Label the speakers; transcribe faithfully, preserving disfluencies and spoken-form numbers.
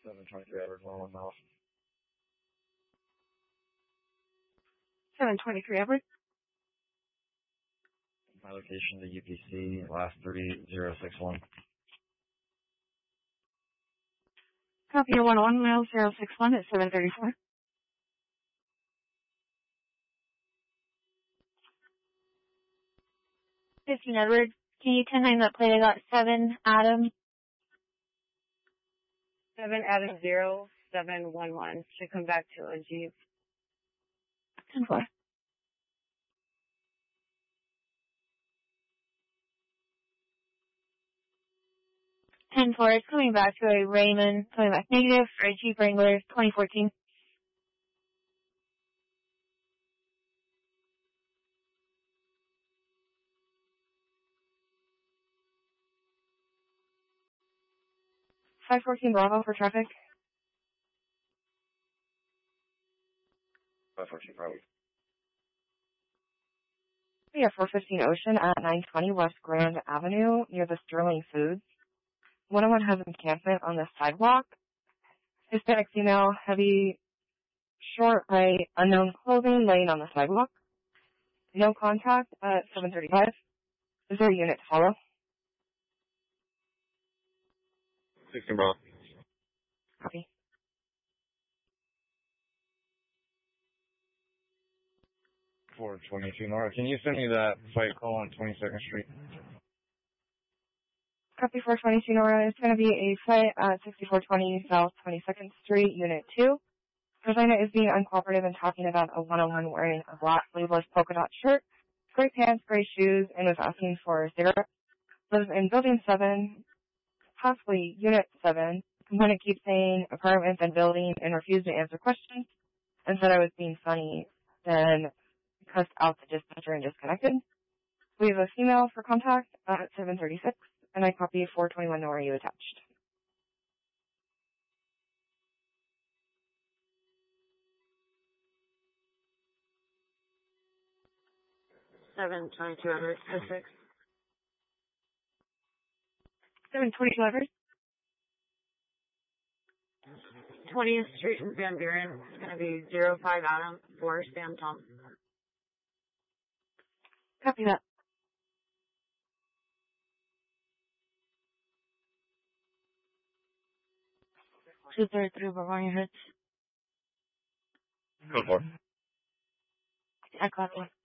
Speaker 1: seven twenty-three Edward, one one miles.
Speaker 2: seven twenty-three Edward.
Speaker 1: My location to U P C, last three zero six one.
Speaker 2: Copy your one oh one miles zero six one at seven thirty-four. fifteen Edward. Can you ten nine that plate? I got seven Adam.
Speaker 3: seven Adam zero seven one one. Should come back to a Jeep.
Speaker 2: ten four. ten four. It's coming back to a Raymond. Coming back negative for a Jeep Wrangler twenty fourteen. five fourteen Bravo for traffic.
Speaker 1: five fourteen Bravo.
Speaker 2: We have four fifteen Ocean at nine twenty West Grand Avenue near the Sterling Foods. one oh one has encampment on the sidewalk. Hispanic female, heavy, short, right, unknown clothing laying on the sidewalk. No contact at seven thirty-five. Is there a unit to follow?
Speaker 1: sixteen Bravo.
Speaker 2: Copy.
Speaker 1: four twenty-two Nora. Can you send me that fight call on twenty-second Street?
Speaker 2: Copy four twenty-two Nora. It's going to be a fight at sixty-four twenty South twenty-second Street, Unit two. Regina is being uncooperative and talking about a one oh one wearing a black sleeveless polka dot shirt, gray pants, gray shoes, and was asking for a cigarette. Lives in Building seven, possibly Unit seven. Component keeps saying apartment and building and refused to answer questions and said I was being funny. Then cussed out the dispatcher and disconnected. We have a female for contact at seven thirty-six, and I copy four twenty-one Nora you attached.
Speaker 3: seven twenty-two Edward, oh six.
Speaker 2: seven twenty-two Edward.
Speaker 3: twentieth Street in Van Buren. It's going to be zero five Adam for Sam Tom.
Speaker 2: Copy that. two thirty-three Bavaria hits.
Speaker 1: Go for it.
Speaker 2: I got one.